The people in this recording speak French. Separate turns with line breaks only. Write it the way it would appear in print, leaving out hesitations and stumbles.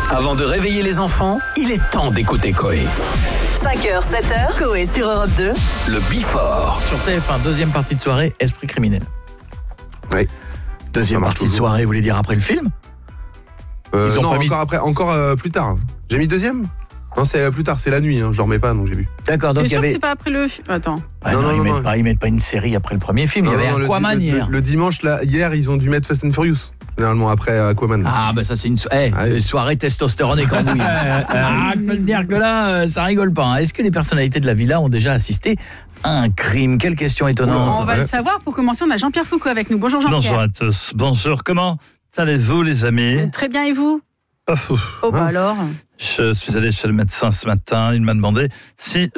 Avant de réveiller les enfants, il est temps d'écouter Coé.
5h, 7h, Coé sur Europe 2.
Le Before.
Sur TF1, deuxième partie de soirée, Esprit criminel.
Oui.
Deuxième partie de soirée, vous voulez dire après le film?
Non, encore après, plus tard. J'ai mis deuxième? Non, c'est plus tard, c'est la nuit, je dormais pas, donc j'ai vu.
D'accord, donc
T'es
il y
sûr que
avait...
c'est pas après le... Attends.
Ah non, ils mettent pas une série après le premier film, il y avait Aquaman hier.
Le dimanche, là, hier, ils ont dû mettre Fast and Furious, généralement, après Aquaman.
Ah, bah ça c'est une soirée testostérone et cambouis. Je peux te dire que là, ça rigole pas. Est-ce que les personnalités de la villa ont déjà assisté à un crime? Quelle question étonnante.
On va le savoir. Pour commencer, on a Jean-Pierre Foucault avec nous. Bonjour Jean-Pierre.
Bonjour à tous. Bonjour, comment allez-vous les amis?
Très bien, et vous?
Pas fou.
Oh bah alors.
Je suis allé chez le médecin ce matin, il m'a demandé si